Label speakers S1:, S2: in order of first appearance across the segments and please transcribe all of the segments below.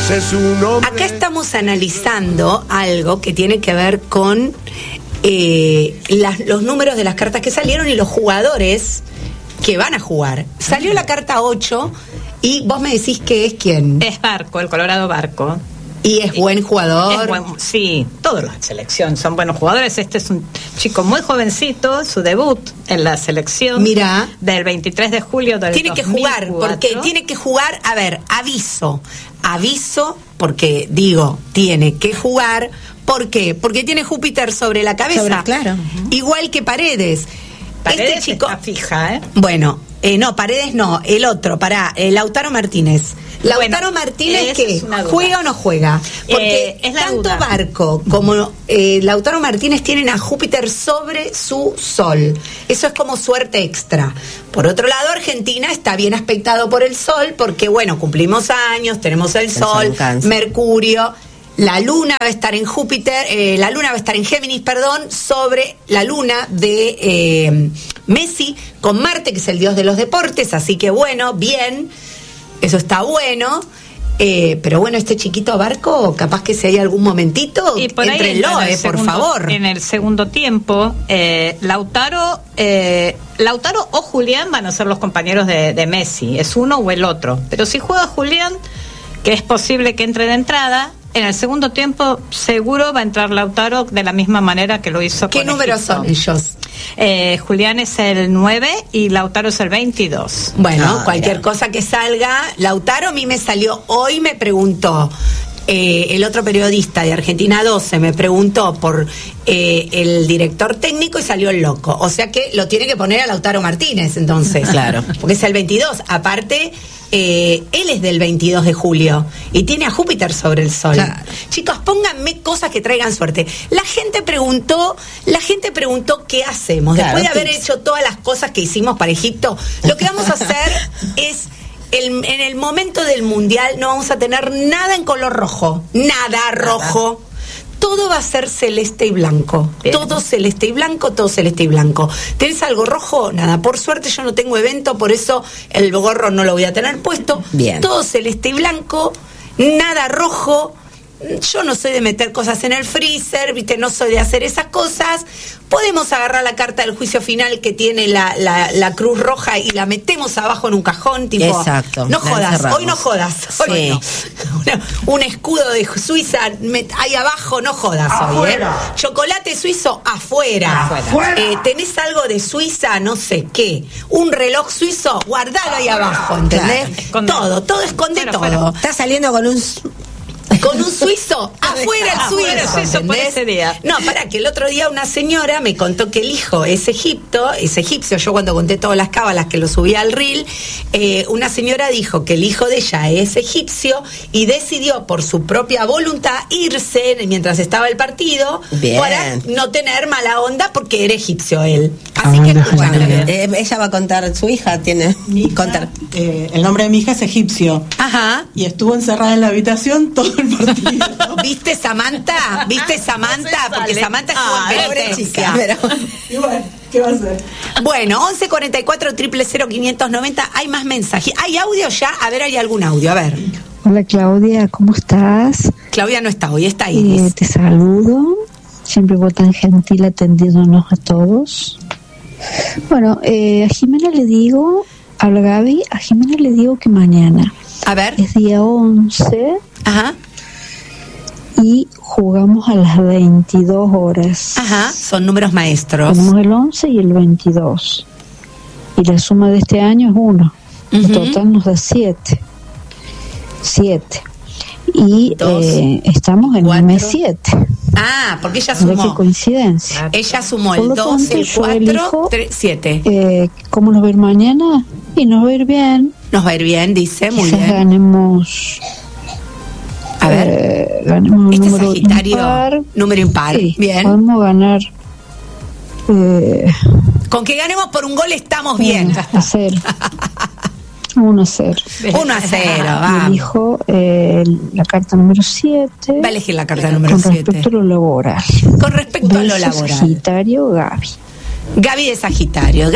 S1: Ese es su nombre.
S2: Acá estamos analizando algo que tiene que ver con los números de las cartas que salieron y los jugadores que van a jugar. Salió la carta 8 y vos me decís que es quién.
S3: Es Barco, el Colorado Barco.
S2: Y es buen jugador.
S3: Sí, todos los de selección son buenos jugadores. Este es un chico muy jovencito, su debut en la selección.
S2: Mira,
S3: del 23 de julio del 2004.
S2: Tiene que jugar, porque tiene que jugar, a ver, aviso, porque digo, tiene que jugar. ¿Por qué? Porque tiene Júpiter sobre la cabeza.
S4: Claro.
S2: Igual que Paredes.
S3: Paredes
S2: este chico
S3: está fija, ¿eh?
S2: Bueno, no, Paredes no, el otro, Lautaro Martínez. Lautaro Martínez, ¿qué? ¿Juega o no juega? Porque
S3: es la
S2: tanto
S3: duda.
S2: Barco como Lautaro Martínez tienen a Júpiter sobre su Sol. Eso es como suerte extra. Por otro lado, Argentina está bien aspectado por el Sol, porque bueno, cumplimos años, tenemos el Sol, Mercurio. La luna va a estar en Júpiter, la luna va a estar en Géminis, sobre la luna de Messi, con Marte, que es el dios de los deportes, así que bueno, bien, eso está bueno. Pero bueno, este chiquito Barco, capaz que si hay algún momentito, éntrenlo, por favor.
S3: En el segundo tiempo, Lautaro o Julián van a ser los compañeros de Messi, es uno o el otro. Pero si juega Julián, que es posible que entre de entrada, en el segundo tiempo seguro va a entrar Lautaro de la misma manera que lo hizo.
S2: ¿Qué números son ellos?
S3: Julián es el 9 y Lautaro es el 22.
S2: Bueno, cualquier cosa que salga. Lautaro a mí me salió, hoy me preguntó, el otro periodista de Argentina 12 me preguntó por el director técnico y salió el loco. O sea que lo tiene que poner a Lautaro Martínez, entonces.
S4: Claro.
S2: Porque es el 22. Aparte, él es del 22 de julio y tiene a Júpiter sobre el Sol. Claro. Chicos, pónganme cosas que traigan suerte. La gente preguntó qué hacemos. Claro, después de haber hecho todas las cosas que hicimos para Egipto, lo que vamos a hacer es... en el momento del mundial no vamos a tener nada en color rojo, nada rojo. Todo va a ser celeste y blanco. Bien. Todo celeste y blanco, todo celeste y blanco. ¿Tenés algo rojo? Nada. Por suerte yo no tengo evento, por eso el gorro no lo voy a tener puesto. Bien. Todo celeste y blanco, nada rojo. Yo no soy de meter cosas en el freezer, ¿viste? No soy de hacer esas cosas. Podemos agarrar la carta del juicio final que tiene la cruz roja y la metemos abajo en un cajón, tipo. Exacto. No jodas, hoy no jodas. Hoy no. Un escudo de Suiza ahí abajo, no jodas hoy, ¿eh? Chocolate suizo afuera. ¿Tenés algo de Suiza? No sé qué. Un reloj suizo, guardalo ahí abajo, ¿entendés? Claro. Todo esconde todo.
S4: Está saliendo con un
S2: suizo, afuera el suizo,
S3: por ese día.
S2: No, para que el otro día una señora me contó que el hijo es egipcio. Yo cuando conté todas las cábalas que lo subí al reel, una señora dijo que el hijo de ella es egipcio y decidió por su propia voluntad irse mientras estaba el partido. Bien. Para no tener mala onda porque era egipcio él. Así que bueno,
S4: ella va a contar, su hija tiene contar.
S5: El nombre de mi hija es egipcio.
S2: Ajá.
S5: Y estuvo encerrada en la habitación todo el partido.
S2: ¿Viste Samantha? Porque Samantha estuvo en chica.
S5: Y bueno, ¿qué va a hacer?
S2: Bueno, 1144 000 590. Hay más mensajes. ¿Hay audio ya? A ver, ¿hay algún audio? A ver.
S6: Hola Claudia, ¿cómo estás?
S2: Claudia no está hoy, está Iris.
S6: Te saludo. Siempre vos tan gentil atendiéndonos a todos. Bueno, a Jimena le digo, habla Gaby, a Jimena le digo que mañana.
S2: A ver.
S6: Es día 11.
S2: Ajá.
S6: Y jugamos a las 22 horas.
S2: Ajá, son números maestros.
S6: Tenemos el 11 y el 22. Y la suma de este año es 1. En total nos da 7. Y estamos en 4. El mes 7.
S2: Ah, porque ella sumó.
S6: Qué coincidencia.
S2: Ella sumó el 2, el 4, 7.
S6: ¿Cómo nos va a ir mañana? Y nos va a ir bien.
S2: Nos va a ir bien, dice, muy
S6: quizás
S2: bien.
S6: Ganemos.
S2: A ver,
S6: ganemos un
S2: este
S6: número
S2: Sagitario,
S6: impar.
S2: Número impar.
S6: Sí,
S2: bien.
S6: Podemos ganar.
S2: Con que ganemos por un gol estamos bien.
S6: 1-0. 1-0.
S2: 1-0, vamos.
S6: Elijo la carta número 7.
S2: Va a elegir la carta número 7.
S6: Con respecto a lo laboral.
S2: Con respecto a lo laboral.
S6: Sagitario, Gaby.
S2: Gaby de Sagitario.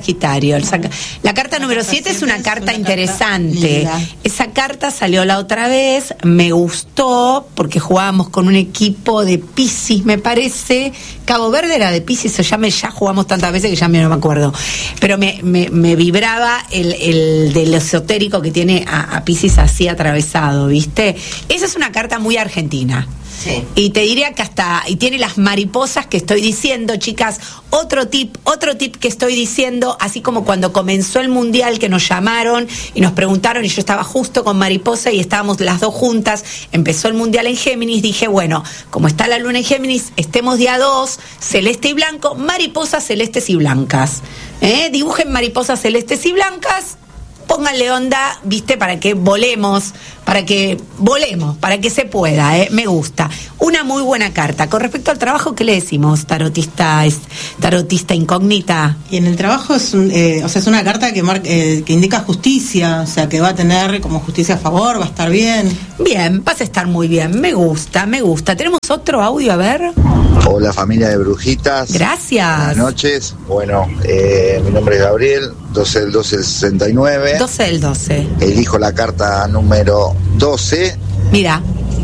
S2: La carta número 7 es una carta interesante. Esa carta salió la otra vez, me gustó porque jugábamos con un equipo de Piscis, me parece. Cabo Verde era de Piscis, ya jugamos tantas veces que ya no me acuerdo. Pero me vibraba el del esotérico que tiene a Piscis así atravesado, ¿viste? Esa es una carta muy argentina. Sí. Y te diría que y tiene las mariposas que estoy diciendo, chicas, otro tip que estoy diciendo, así como cuando comenzó el mundial que nos llamaron y nos preguntaron y yo estaba justo con mariposa y estábamos las dos juntas, empezó el mundial en Géminis, dije, bueno, como está la luna en Géminis, estemos día 2, celeste y blanco, mariposas celestes y blancas, dibujen mariposas celestes y blancas, pónganle onda, viste, para que volemos, para que se pueda, me gusta. Una muy buena carta. Con respecto al trabajo, ¿qué le decimos, tarotista incógnita?
S5: Y en el trabajo es una carta que indica justicia, o sea, que va a tener como justicia a favor, va a estar bien.
S2: Bien, vas a estar muy bien, me gusta. ¿Tenemos otro audio? A ver.
S1: Hola, familia de brujitas.
S2: Gracias.
S1: Buenas noches. Bueno, mi nombre es Gabriel, 12 del 12 del 69.
S2: 12 del 12.
S1: Elijo la carta número 12.
S2: Mira.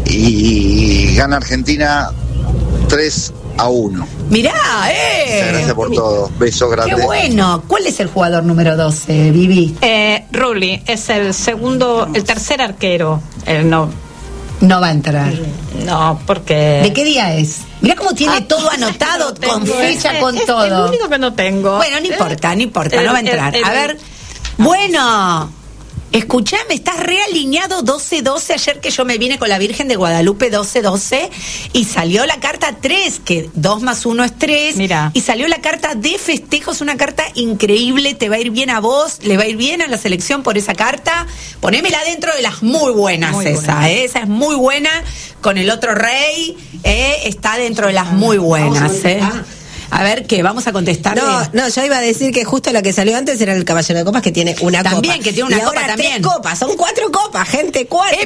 S1: Y gana Argentina 3-1.
S2: Mirá,
S1: Muchas gracias por todo. Besos grandes.
S2: Qué bueno. ¿Cuál es el jugador número 12, Vivi?
S3: Rulli, es el tercer arquero.
S2: No va a entrar.
S3: No, porque...
S2: ¿De qué día es? Mirá cómo tiene todo anotado, con fecha, con todo.
S3: Es el único que no tengo.
S2: Bueno, no importa, no va a entrar. A ver, bueno... Escuchame, estás realineado 12-12. Ayer que yo me vine con la Virgen de Guadalupe 12-12 y salió la carta 3, que 2 más 1 es 3.
S3: Mira.
S2: Y salió la carta de festejos, una carta increíble. Te va a ir bien a vos, le va a ir bien a la selección por esa carta. Ponémela dentro de las muy buenas, esa es muy buena. Con el otro rey, está dentro de las muy buenas, A ver, ¿qué? ¿Vamos a contestar?
S4: No, yo iba a decir que justo lo que salió antes era el Caballero de Copas, que tiene una copa.
S2: También, que tiene una copa
S4: ahora
S2: también.
S4: 3 copas, son 4 copas, gente, 4.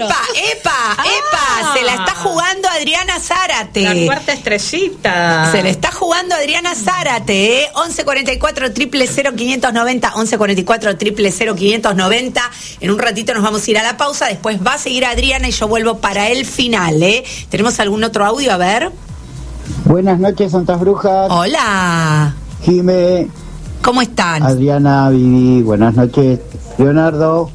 S2: ¡Epa! Se la está jugando Adriana Zárate.
S3: La cuarta estrellita.
S2: Se le está jugando Adriana Zárate, 1144-000-590, 1144-000-590. En un ratito nos vamos a ir a la pausa, después va a seguir Adriana y yo vuelvo para el final, ¿Tenemos algún otro audio? A ver.
S7: Buenas noches, Santas Brujas.
S2: Hola.
S7: Jime.
S2: ¿Cómo están?
S7: Adriana, Vivi, buenas noches. Leonardo.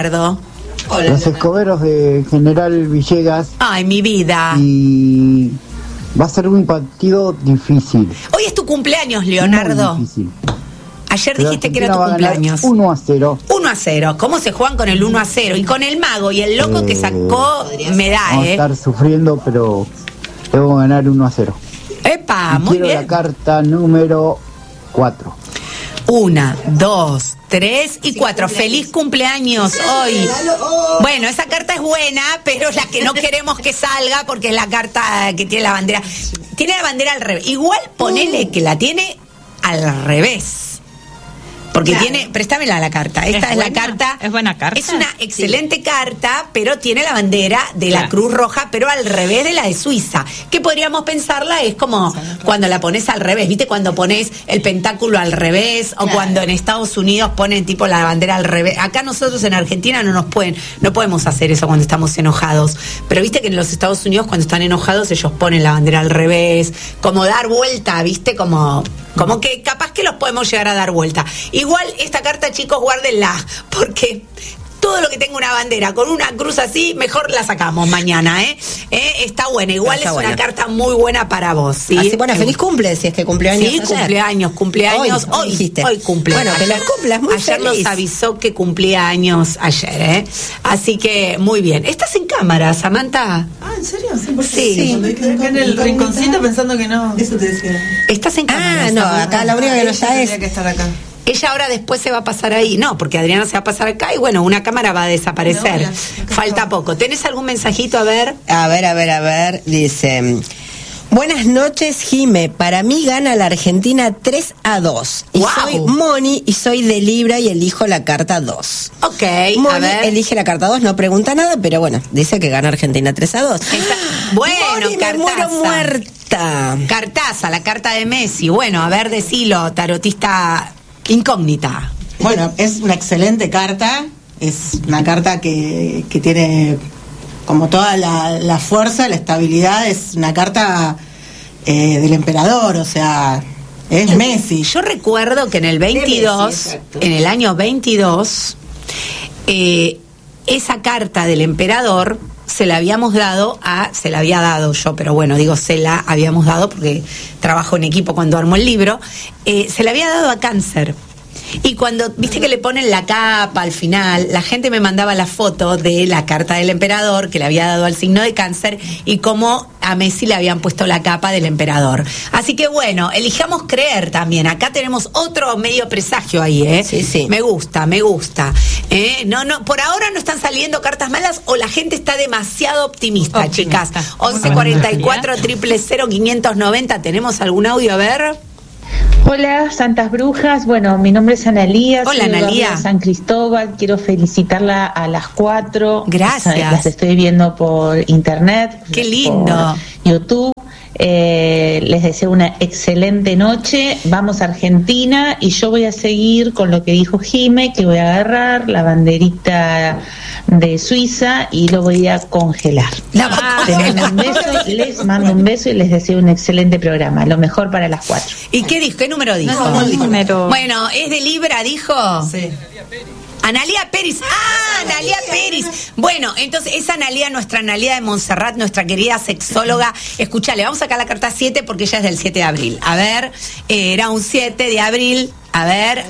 S2: Hola.
S7: Los escoberos de General Villegas.
S2: Ay, mi vida.
S7: Y va a ser un partido difícil.
S2: Hoy es tu cumpleaños, Leonardo.
S7: Muy difícil.
S2: Ayer
S7: Pero
S2: dijiste que era tu
S7: Argentina va a ganar
S2: cumpleaños.
S7: 1-0.
S2: 1-0. ¿Cómo se juegan con el 1-0? Y con el mago y el loco que sacó me da,
S7: Vamos a estar sufriendo, pero debo ganar 1-0.
S2: ¡Epa!
S7: Y
S2: Muy
S7: quiero
S2: bien.
S7: la carta número 4.
S2: 1, 2, 3 y 4. Feliz cumpleaños hoy. Bueno, esa carta es buena, pero la que no queremos que salga porque es la carta que tiene la bandera. Tiene la bandera al revés. Igual ponele que la tiene al revés. Porque tiene, préstamela la carta. Esta es la carta.
S3: Es buena carta.
S2: Es una excelente carta, pero tiene la bandera de la Cruz Roja, pero al revés de la de Suiza. Que podríamos pensarla, es como cuando la pones al revés, ¿viste? Cuando pones el pentáculo al revés, o cuando en Estados Unidos ponen tipo la bandera al revés. Acá nosotros en Argentina no podemos hacer eso cuando estamos enojados. Pero viste que en los Estados Unidos cuando están enojados ellos ponen la bandera al revés, como dar vuelta, ¿viste? Como que capaz que los podemos llegar a dar vuelta. Igual esta carta, chicos, guárdenla, porque todo lo que tenga una bandera con una cruz así, mejor la sacamos mañana, Está buena. Igual es una carta muy buena para vos, ¿sí?
S4: Así, bueno, feliz cumple, si es que cumpleaños.
S2: Sí,
S4: ayer.
S2: cumpleaños. Hoy cumple.
S4: Bueno, que los cumplas muy
S2: ayer
S4: feliz.
S2: nos avisó que cumplía años ayer, Así que, muy bien. ¿Estás en cámara, Samantha?
S5: ¿En serio?
S2: Sí.
S5: Acá en el rinconcito pensando que no. Eso te decía.
S2: ¿Estás en cámara?
S4: No,
S2: Samantha?
S4: acá la única que no ya es.
S5: que estar acá.
S2: Ella ahora después se va a pasar ahí. No, porque Adriana se va a pasar acá y bueno, una cámara va a desaparecer. Falta poco. ¿Tenés algún mensajito? A ver.
S4: A ver. Dice: buenas noches, Jime. Para mí gana la Argentina 3-2. Y
S2: ¡Wow!
S4: soy Moni y soy de Libra y elijo la carta 2.
S2: Ok,
S4: Moni
S2: a ver.
S4: elige la carta 2, no pregunta nada, pero bueno, dice que gana Argentina 3-2.
S2: Bueno,
S4: Moni, me muero muerta. carta.
S2: Cartaza, la carta de Messi. Bueno, a ver, decilo, tarotista incógnita.
S5: Bueno, es una excelente carta. Es una carta que tiene como toda la fuerza, la estabilidad. Es una carta del emperador, o sea, es Messi.
S2: Yo recuerdo que en el 22, en el año 22, esa carta del emperador se la había dado yo, pero bueno, digo se la habíamos dado porque trabajo en equipo cuando armo el libro, se la había dado a Cáncer. Y cuando, viste que le ponen la capa al final, la gente me mandaba la foto de la carta del emperador que le había dado al signo de Cáncer y cómo a Messi le habían puesto la capa del emperador. Así que bueno, elijamos creer también. Acá tenemos otro medio presagio ahí, ¿eh?
S4: Sí.
S2: Me gusta. No, por ahora no están saliendo cartas malas o la gente está demasiado optimista. Chicas. 1144 000 590. ¿Tenemos algún audio? A ver.
S8: Hola, Santas Brujas. Bueno, mi nombre es Analía.
S2: Hola, Analía.
S8: De San Cristóbal. Quiero felicitarla a las 4.
S2: Gracias.
S8: Las estoy viendo por internet.
S2: Qué lindo.
S8: Por YouTube. Les deseo una excelente noche. Vamos a Argentina y yo voy a seguir con lo que dijo Jime, que voy a agarrar la banderita de Suiza y lo voy a congelar. Les mando un beso y les deseo un excelente programa. Lo mejor para las 4.
S2: ¿Y qué dijo? ¿Qué número dijo?
S3: Número.
S2: Bueno, ¿es de Libra, dijo?
S5: Sí.
S2: Analía Pérez. Analía Pérez. Bueno, entonces esa Analía, nuestra Analía de Montserrat, nuestra querida sexóloga. Escuchale, vamos a sacar la carta 7 porque ella es del 7 de abril. A ver, era un 7 de abril. A ver.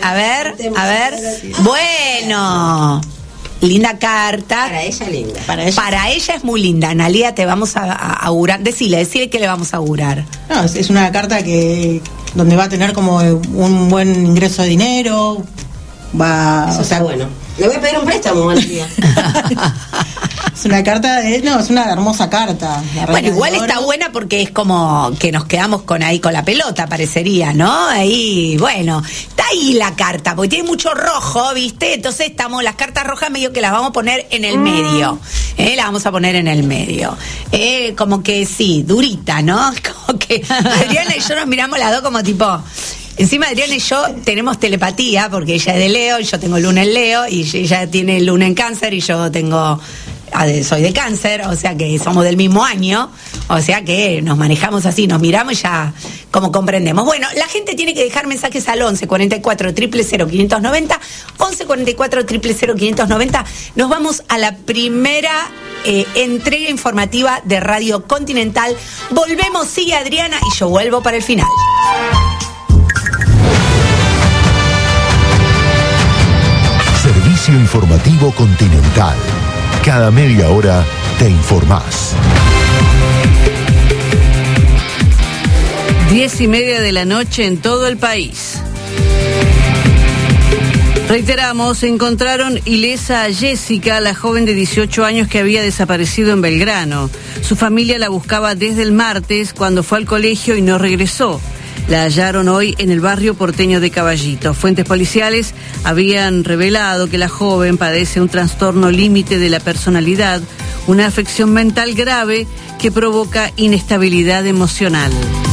S2: Bueno. Linda carta.
S4: Para ella linda.
S2: Para ella es muy linda. Analía, te vamos a augurar. Decile que le vamos a augurar.
S5: No, es una carta donde va a tener como un buen ingreso de dinero.
S4: Eso está bueno. Le voy a pedir un préstamo, Analía.
S5: Es una carta es una hermosa carta.
S2: Bueno, igual está buena porque es como que nos quedamos con la pelota, parecería, ¿no? Ahí, bueno, está ahí la carta, porque tiene mucho rojo, ¿viste? Entonces las cartas rojas medio que las vamos a poner en el medio. Las vamos a poner en el medio. Como que sí, durita, ¿no? Como que Adriana y yo nos miramos las dos como tipo... Encima Adriana y yo tenemos telepatía porque ella es de Leo y yo tengo luna en Leo y ella tiene luna en Cáncer y yo soy de Cáncer, o sea que somos del mismo año, o sea que nos manejamos así, nos miramos y ya como comprendemos. Bueno, la gente tiene que dejar mensajes al 1144 000 590, 1144 000 590. Nos vamos a la primera entrega informativa de Radio Continental. Volvemos, sigue Adriana y yo vuelvo para el final.
S9: Servicio Informativo Continental. Cada media hora te informás.
S10: 10:30 de la noche en todo el país. Reiteramos, encontraron ilesa a Jessica, la joven de 18 años que había desaparecido en Belgrano. Su familia la buscaba desde el martes cuando fue al colegio y no regresó. La hallaron hoy en el barrio porteño de Caballito. Fuentes policiales habían revelado que la joven padece un trastorno límite de la personalidad, una afección mental grave que provoca inestabilidad emocional.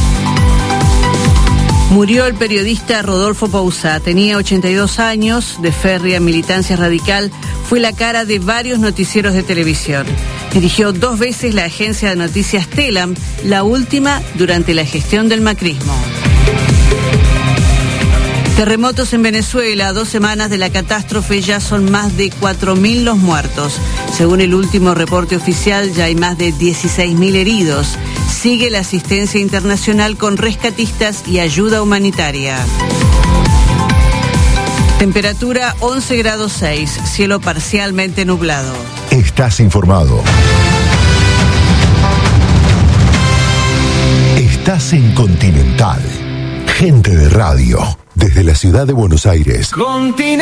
S10: Murió el periodista Rodolfo Pousat. Tenía 82 años, de férrea militancia radical, fue la cara de varios noticieros de televisión. Dirigió 2 veces la agencia de noticias Telam, la última durante la gestión del macrismo. Terremotos en Venezuela, 2 semanas de la catástrofe, ya son más de 4.000 los muertos. Según el último reporte oficial, ya hay más de 16.000 heridos. Sigue la asistencia internacional con rescatistas y ayuda humanitaria. Temperatura 11 grados 6, cielo parcialmente nublado.
S9: Estás informado. Estás en Continental. Gente de radio. Desde la ciudad de Buenos Aires.